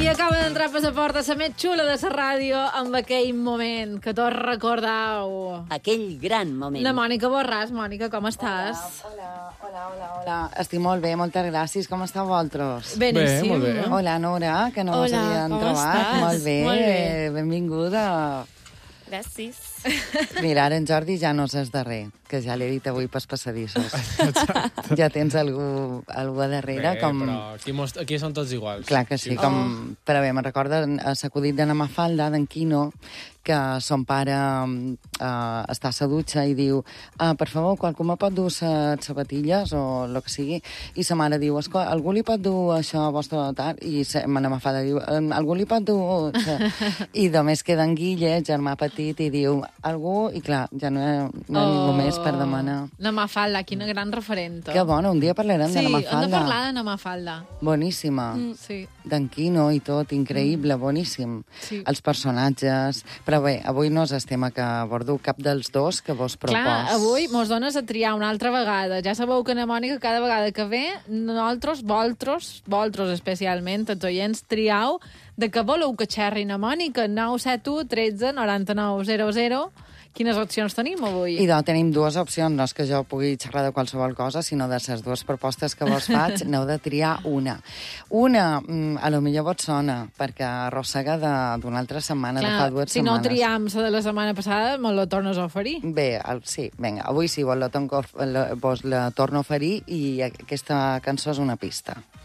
I acaba d'entrar a Passaport a la més xula de la ràdio amb aquell moment que tots recordau. Aquell gran moment. La Mònica Borràs. Mònica, com estàs? Hola. Estic molt bé, moltes gràcies. Com esteu vosaltres? Beníssim. Bé, molt bé. Hola, Nora, que no us havien com trobat. estàs? Molt bé, Molt bé. benvinguda. Gràcies. Mira, ara en Jordi ja no és darrer, que ja l'he dit avui pels passadissos. Ja tens algú a darrere, Bé, com... però aquí són tots iguals. Clar que sí, com... Però bé, me'n recorda l'acudit de la Mafalda, d'en Quino, que son pare està a la dutxa i diu per favor, qualcú me pot dur les sabatilles o el que sigui? I sa mare diu, algú li pot dur això a vostre tard? I la Mafalda diu, algú li pot dur... I només queda en Guille, germà petit, i diu, algú... I clar, ja no hi ha ningú més per demanar. La Mafalda, quina gran referent. Que bona, un dia parlarem de la Mafalda. Sí, hem de parlar de la Mafalda. Boníssima. Sí. D'en Quino i tot, increïble, boníssim. Sí. Els personatges... Però bé, avui no és el tema que abordo cap dels dos que vos propòs. Clar, avui mos dones a triar una altra vegada. Ja sabeu que na Mònica cada vegada que ve, nosaltres, vosaltres especialment, els oients, triau de què voleu que xerri na Mònica. 971 13 99 00. Quines opcions tenim avui? I tenim dues opcions, no és que jo pugui xerrar de qualsevol cosa, sinó de les dues propostes que vos faig, n'heu de triar una. Una, a lo millor vos sona, perquè arrossega d'una altra setmana, de fa 2 setmanes. Si no triam la de la setmana passada, me la tornes a oferir. Bé, sí, vinga, avui sí, vos la torno a oferir i aquesta cançó és una pista.